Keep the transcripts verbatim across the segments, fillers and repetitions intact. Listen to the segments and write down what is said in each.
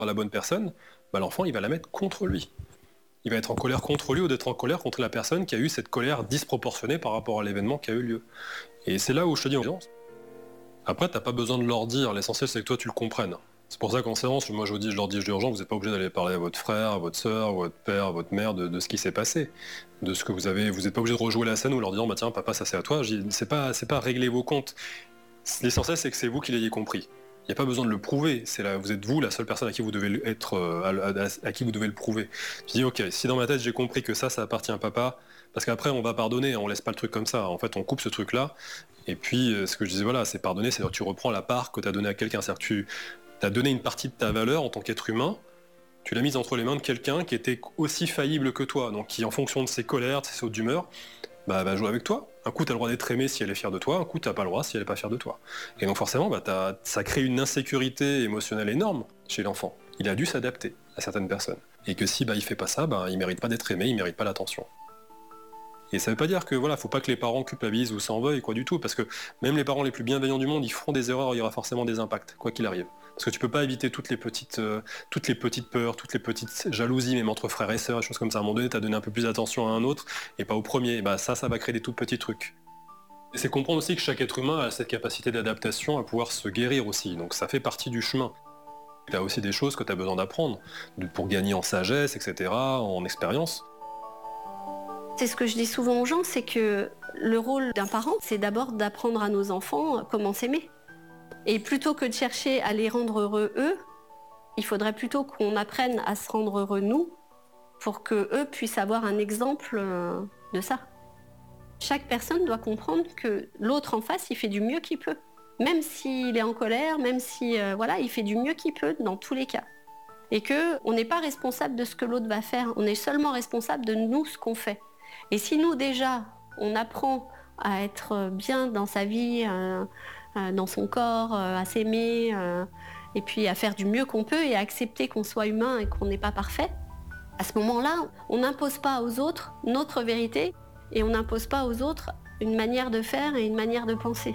par la bonne personne, bah, l'enfant il va la mettre contre lui. Il va être en colère contre lui ou d'être en colère contre la personne qui a eu cette colère disproportionnée par rapport à l'événement qui a eu lieu. Et c'est là où je te dis, après t'as pas besoin de leur dire, l'essentiel c'est que toi tu le comprennes. C'est pour ça qu'en séance, moi je, vous dis, je leur dis d'urgence, vous n'êtes pas obligé d'aller parler à votre frère, à votre soeur, à votre père, à votre mère de, de ce qui s'est passé, de ce que vous avez. Vous n'êtes pas obligé de rejouer la scène ou leur dire bah tiens papa ça c'est à toi. C'est pas c'est pas régler vos comptes. L'essentiel c'est que c'est vous qui l'ayez compris. Il n'y a pas besoin de le prouver. C'est là, vous êtes vous la seule personne à qui vous devez être, à, à, à qui vous devez le prouver. Je dis ok, si dans ma tête j'ai compris que ça ça appartient à papa, parce qu'après on va pardonner, on laisse pas le truc comme ça. En fait on coupe ce truc là. Et puis ce que je disais voilà, c'est pardonner, c'est tu reprends la part que tu as donnée à quelqu'un, c'est-à-dire que tu tu as donné une partie de ta valeur en tant qu'être humain, tu l'as mise entre les mains de quelqu'un qui était aussi faillible que toi, donc qui en fonction de ses colères, de ses sauts d'humeur, bah, va jouer avec toi. Un coup, tu as le droit d'être aimé si elle est fière de toi, un coup, tu n'as pas le droit si elle n'est pas fière de toi. Et donc forcément, bah, ça crée une insécurité émotionnelle énorme chez l'enfant. Il a dû s'adapter à certaines personnes. Et que si bah, il fait pas ça, bah, il mérite pas d'être aimé, il mérite pas l'attention. Et ça veut pas dire que voilà, faut pas que les parents culpabilisent ou s'en veuillent, quoi du tout, parce que même les parents les plus bienveillants du monde, ils feront des erreurs, il y aura forcément des impacts, quoi qu'il arrive. Parce que tu peux pas éviter toutes les petites, euh, toutes les petites peurs, toutes les petites jalousies, même entre frères et sœurs, des choses comme ça. À un moment donné, t'as donné un peu plus d'attention à un autre, et pas au premier. Et bah ça, ça va créer des tout petits trucs. Et c'est comprendre aussi que chaque être humain a cette capacité d'adaptation à pouvoir se guérir aussi. Donc ça fait partie du chemin. T'as aussi des choses que t'as besoin d'apprendre, pour gagner en sagesse, et cetera, en expérience. C'est ce que je dis souvent aux gens, c'est que le rôle d'un parent, c'est d'abord d'apprendre à nos enfants comment s'aimer. Et plutôt que de chercher à les rendre heureux eux, il faudrait plutôt qu'on apprenne à se rendre heureux nous, pour qu'eux puissent avoir un exemple de ça. Chaque personne doit comprendre que l'autre en face, il fait du mieux qu'il peut. Même s'il est en colère, même si euh, voilà, il fait du mieux qu'il peut dans tous les cas. Et qu'on n'est pas responsable de ce que l'autre va faire, on est seulement responsable de nous, ce qu'on fait. Et si nous, déjà, on apprend à être bien dans sa vie, euh, euh, dans son corps, euh, à s'aimer, euh, et puis à faire du mieux qu'on peut et à accepter qu'on soit humain et qu'on n'est pas parfait, à ce moment-là, on n'impose pas aux autres notre vérité et on n'impose pas aux autres une manière de faire et une manière de penser.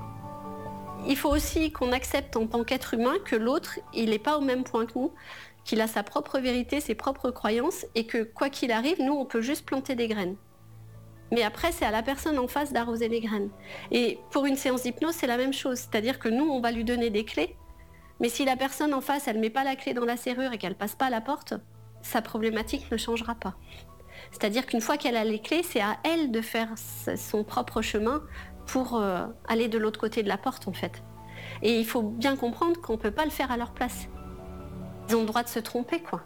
Il faut aussi qu'on accepte en tant qu'être humain que l'autre, il n'est pas au même point que nous, qu'il a sa propre vérité, ses propres croyances, et que quoi qu'il arrive, nous, on peut juste planter des graines. Mais après, c'est à la personne en face d'arroser les graines. Et pour une séance d'hypnose, c'est la même chose. C'est-à-dire que nous, on va lui donner des clés, mais si la personne en face, elle ne met pas la clé dans la serrure et qu'elle ne passe pas à la porte, sa problématique ne changera pas. C'est-à-dire qu'une fois qu'elle a les clés, c'est à elle de faire son propre chemin pour euh, aller de l'autre côté de la porte, en fait. Et il faut bien comprendre qu'on ne peut pas le faire à leur place. Ils ont le droit de se tromper, quoi.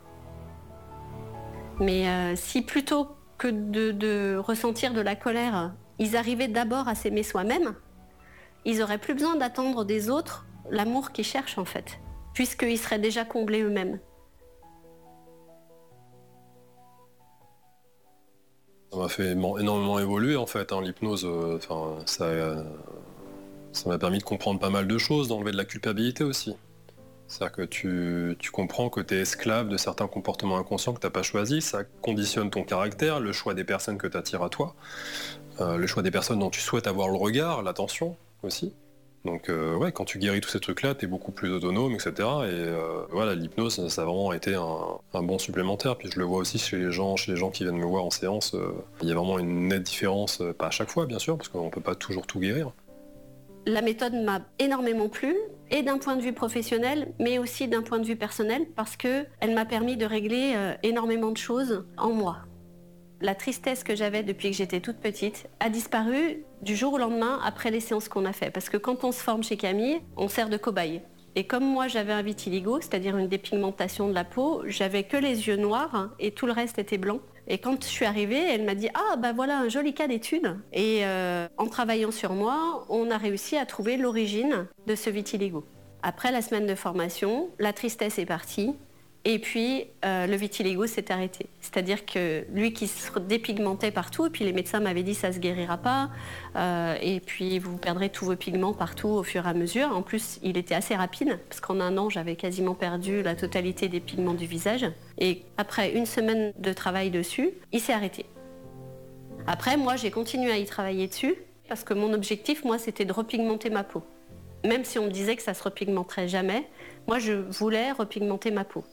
Mais euh, si plutôt que de, de ressentir de la colère, ils arrivaient d'abord à s'aimer soi-même, ils n'auraient plus besoin d'attendre des autres l'amour qu'ils cherchent, en fait, puisqu'ils seraient déjà comblés eux-mêmes. Ça m'a fait énormément évoluer, en fait, hein, l'hypnose. Euh, ça, euh, ça m'a permis de comprendre pas mal de choses, d'enlever de la culpabilité aussi. C'est-à-dire que tu, tu comprends que tu es esclave de certains comportements inconscients que tu n'as pas choisis, ça conditionne ton caractère, le choix des personnes que tu attires à toi, euh, le choix des personnes dont tu souhaites avoir le regard, l'attention aussi. Donc euh, ouais, quand tu guéris tous ces trucs-là, tu es beaucoup plus autonome, et cetera. Et euh, voilà, l'hypnose, ça a vraiment été un, un bon supplémentaire. Puis je le vois aussi chez les gens, chez les gens qui viennent me voir en séance, euh, il y a vraiment une nette différence, euh, pas à chaque fois bien sûr, parce qu'on ne peut pas toujours tout guérir. La méthode m'a énormément plu, et d'un point de vue professionnel, mais aussi d'un point de vue personnel, parce qu'elle m'a permis de régler euh, énormément de choses en moi. La tristesse que j'avais depuis que j'étais toute petite a disparu du jour au lendemain après les séances qu'on a fait. Parce que quand on se forme chez Camille, on sert de cobaye. Et comme moi j'avais un vitiligo, c'est-à-dire une dépigmentation de la peau, j'avais que les yeux noirs et tout le reste était blanc. Et quand je suis arrivée, elle m'a dit « Ah, bah voilà un joli cas d'étude ». Et euh, en travaillant sur moi, on a réussi à trouver l'origine de ce vitiligo. Après la semaine de formation, la tristesse est partie. Et puis, euh, le vitiligo s'est arrêté. C'est-à-dire que lui qui se dépigmentait partout, et puis les médecins m'avaient dit ça ne se guérira pas, euh, et puis vous perdrez tous vos pigments partout au fur et à mesure. En plus, il était assez rapide, parce qu'en un an, j'avais quasiment perdu la totalité des pigments du visage. Et après une semaine de travail dessus, il s'est arrêté. Après, moi, j'ai continué à y travailler dessus, parce que mon objectif, moi, c'était de repigmenter ma peau. Même si on me disait que ça ne se repigmenterait jamais, Moi, je voulais repigmenter ma peau.